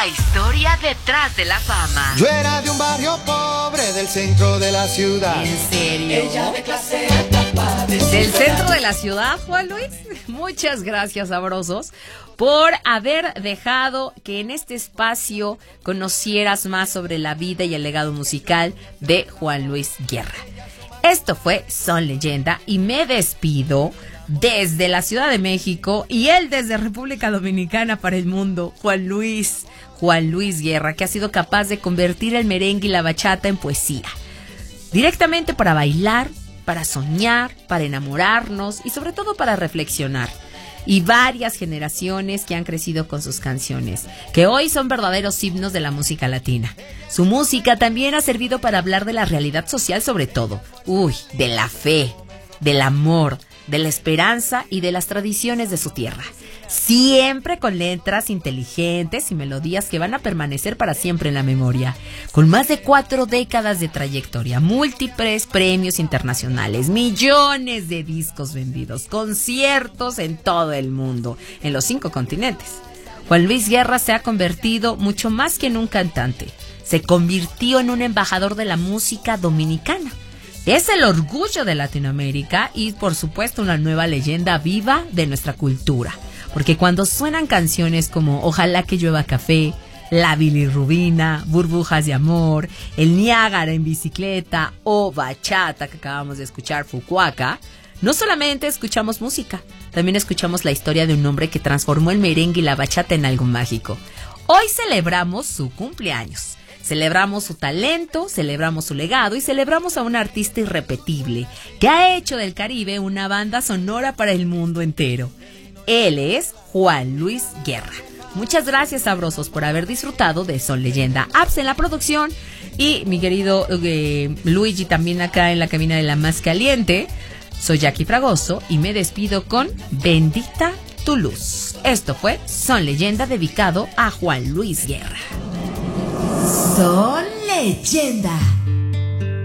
La historia detrás de la fama. Yo era de un barrio pobre del centro de la ciudad. ¿En serio? Ella de clase alta, ¿Del centro de la ciudad, Juan Luis? Muchas gracias, sabrosos, por haber dejado que en este espacio conocieras más sobre la vida y el legado musical de Juan Luis Guerra. Esto fue Son Leyenda y me despido desde la Ciudad de México y él desde República Dominicana para el mundo, Juan Luis Guerra, que ha sido capaz de convertir el merengue y la bachata en poesía. Directamente para bailar, para soñar, para enamorarnos y sobre todo para reflexionar. Y varias generaciones que han crecido con sus canciones, que hoy son verdaderos himnos de la música latina. Su música también ha servido para hablar de la realidad social sobre todo. De la fe, del amor, de la esperanza y de las tradiciones de su tierra. Siempre con letras inteligentes y melodías que van a permanecer para siempre en la memoria. Con más de 4 décadas de trayectoria, múltiples premios internacionales, millones de discos vendidos, conciertos en todo el mundo, en los 5 continentes. Juan Luis Guerra se ha convertido mucho más que en un cantante. Se convirtió en un embajador de la música dominicana. Es el orgullo de Latinoamérica y, por supuesto, una nueva leyenda viva de nuestra cultura. Porque cuando suenan canciones como Ojalá que llueva café, La bilirrubina, Burbujas de amor, El Niágara en bicicleta o bachata que acabamos de escuchar, Fukuoka, no solamente escuchamos música, también escuchamos la historia de un hombre que transformó el merengue y la bachata en algo mágico. Hoy celebramos su cumpleaños. Celebramos su talento, celebramos su legado y celebramos a un artista irrepetible que ha hecho del Caribe una banda sonora para el mundo entero. Él es Juan Luis Guerra. Muchas gracias, sabrosos, por haber disfrutado de Son Leyenda. Apps en la producción y mi querido Luigi también acá en la cabina de La Más Caliente. Soy Jackie Fragoso y me despido con Bendita tu luz. Esto fue Son Leyenda dedicado a Juan Luis Guerra. Son Leyenda.